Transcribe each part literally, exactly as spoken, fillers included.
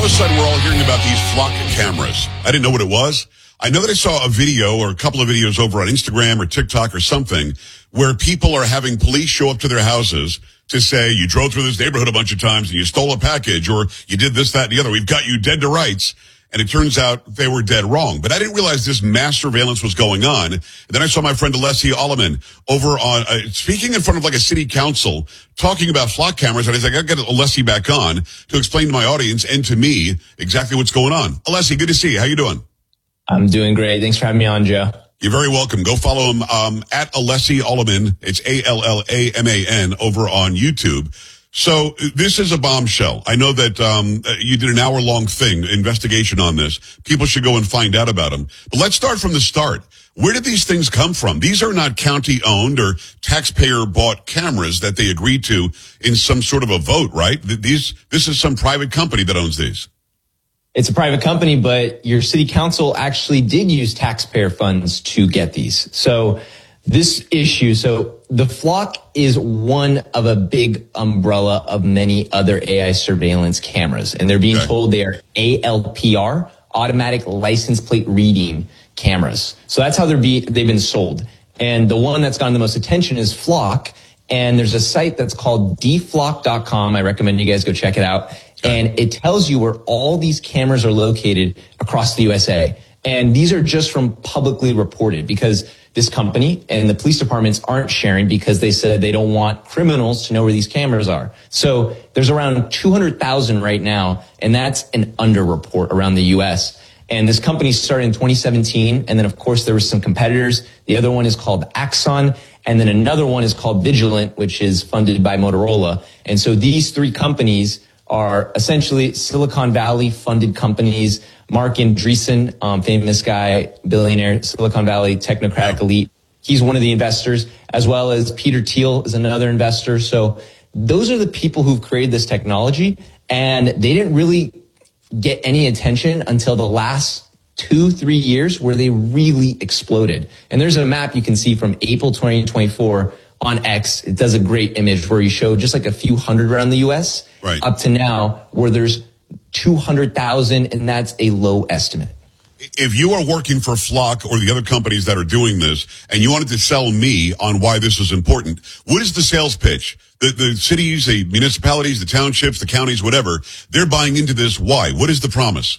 All of a sudden, we're all hearing about these flock cameras. I didn't know what it was. I know that I saw a video or a couple of videos over on Instagram or TikTok or something where people are having police show up to their houses to say, you drove through this neighborhood a bunch of times and you stole a package, or you did this, that, and the other. We've got you dead to rights. And it turns out they were dead wrong. But I didn't realize this mass surveillance was going on. And then I saw my friend Alessi Alleman over on, uh, speaking in front of like a city council, talking about flock cameras. And I was like, I got to get Alessi back on to explain to my audience and to me exactly what's going on. Alessi, good to see you. How you doing? I'm doing great. Thanks for having me on, Joe. You're very welcome. Go follow him um, at Alessi Alleman. It's A L L A M A N over on YouTube. So this is a bombshell. I know that um, you did an hour-long thing, investigation on this. People should go and find out about them. But let's start from the start. Where did these things come from? These are not county-owned or taxpayer-bought cameras that they agreed to in some sort of a vote, right? These, this is some private company that owns these. It's a private company, but your city council actually did use taxpayer funds to get these. So this issue, so the flock is one of a big umbrella of many other A I surveillance cameras, and they're being okay. told they are A L P R, automatic license plate reading cameras. So that's how they're be, they've been sold. And the one that's gotten the most attention is Flock, and there's a site that's called d flock dot com. I recommend you guys go check it out. And it tells you where all these cameras are located across the U S A. And these are just from publicly reported, because this company and the police departments aren't sharing because they said they don't want criminals to know where these cameras are. So there's around two hundred thousand right now, and that's an underreport around the U S. And this company started in twenty seventeen, and then of course there were some competitors. The other one is called Axon, and then another one is called Vigilant, which is funded by Motorola. And so these three companies are essentially Silicon Valley funded companies. Mark Andreessen, um, famous guy, billionaire, Silicon Valley technocratic elite. He's one of the investors, as well as Peter Thiel is another investor. So those are the people who've created this technology, and they didn't really get any attention until the last two, three years where they really exploded. And there's a map you can see from April twenty twenty-four on X. It does a great image where you show just like a few hundred around the U S right. up to now where there's two hundred thousand, and that's a low estimate. If you are working for Flock or the other companies that are doing this, and you wanted to sell me on why this is important, what is the sales pitch? The, the cities, the municipalities, the townships, the counties, whatever, they're buying into this. Why? What is the promise?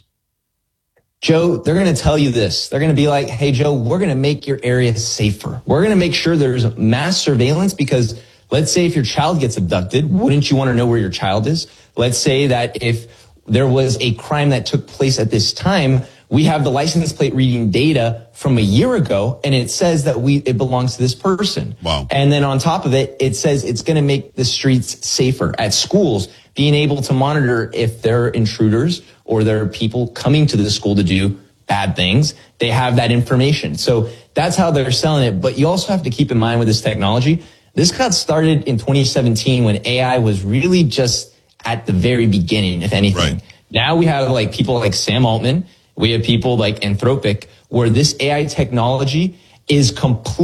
Joe, they're going to tell you this. They're going to be like, hey, Joe, we're going to make your area safer. We're going to make sure there's mass surveillance, because let's say if your child gets abducted, wouldn't you want to know where your child is? Let's say that if there was a crime that took place at this time, we have the license plate reading data from a year ago, and it says that we it belongs to this person. Wow. And then on top of it, it says it's going to make the streets safer. At schools, being able to monitor if there are intruders or there are people coming to the school to do bad things, they have that information. So that's how they're selling it. But you also have to keep in mind with this technology, this got started in twenty seventeen when A I was really just at the very beginning, if anything. Right. Now we have like people like Sam Altman. We have people like Anthropic, where this A I technology is completely